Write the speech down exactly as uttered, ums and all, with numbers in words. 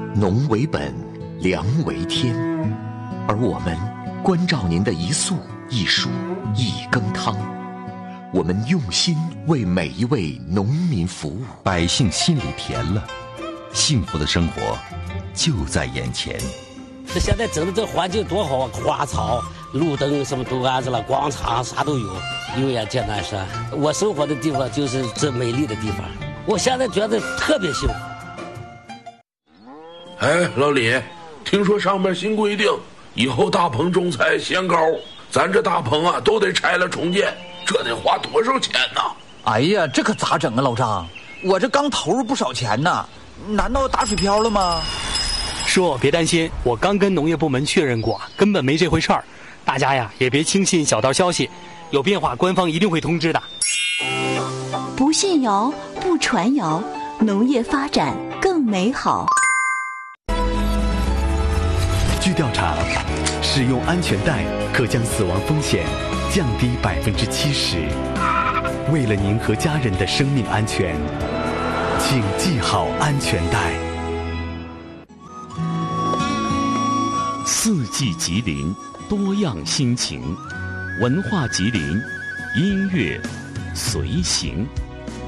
农为本，粮为天，而我们关照您的一粟一蔬一羹汤，我们用心为每一位农民服务， 百姓心里甜了，幸福的生活就在眼前。 这现在整的这环境多好啊，花草、路灯什么都安着了，广场啥都有。油盐艰难山，我生活的地方就是这美丽的地方，我现在觉得特别幸福。 哎，老李，听说上面新规定，以后大棚种菜限高，咱这大棚啊都得拆了重建，这得花多少钱呢？ 哎呀，这可咋整啊，老张？我这刚投入不少钱呢，难道打水漂了吗？ 叔，别担心，我刚跟农业部门确认过，根本没这回事儿。大家呀，也别轻信小道消息，有变化官方一定会通知的。 不信谣，不传谣，农业发展更美好。 据调查，使用安全带可将死亡风险降低百分之七十。为了您和家人的生命安全，请系好安全带。 四季吉林，多样心情，文化吉林，音乐随行。